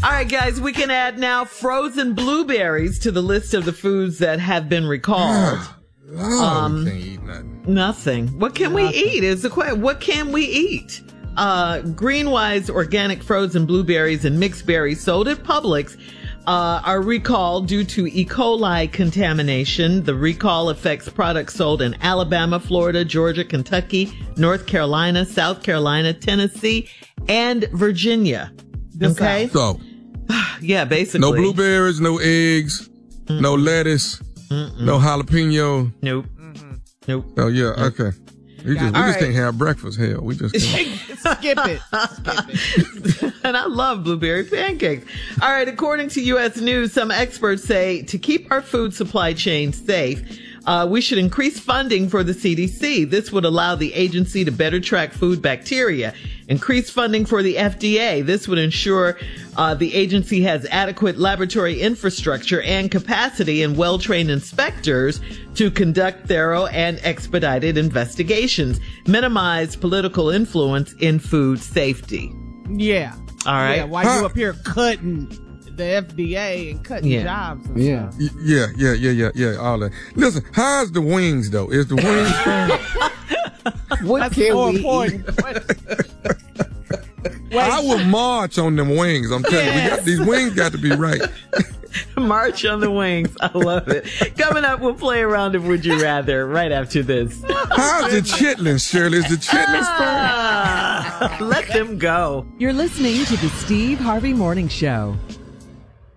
All right, guys, we can add now frozen blueberries to the list of the foods that have been recalled. We can't eat nothing. Nothing. What can we eat is the question. What can we eat? Greenwise organic frozen blueberries and mixed berries sold at Publix are recalled due to E. coli contamination. The recall affects products sold in Alabama, Florida, Georgia, Kentucky, North Carolina, South Carolina, Tennessee, and Virginia. Okay? So, yeah, basically. no blueberries, no eggs, no lettuce, no jalapeno. Nope. Nope. Oh, yeah, okay. We just can't have breakfast. Hell, we just can't. Skip it. And I love blueberry pancakes. All right. According to U.S. News, some experts say to keep our food supply chain safe, we should increase funding for the CDC. This would allow the agency to better track food bacteria. Increase funding for the FDA. This would ensure the agency has adequate laboratory infrastructure and capacity and well-trained inspectors to conduct thorough and expedited investigations. Minimize political influence in food safety. Yeah. All right. Yeah, while you up here cutting the FDA and cutting jobs and stuff. Yeah, all that. Listen, how's the wings, though? Is the wings fine? What can we eat? I will march on them wings. I'm telling you, these wings got to be right. March on the wings. I love it. Coming up, we'll play a round of Would You Rather right after this. How's the chitlins, Shirley? Is the chitlins fine? Let them go. You're listening to the Steve Harvey Morning Show.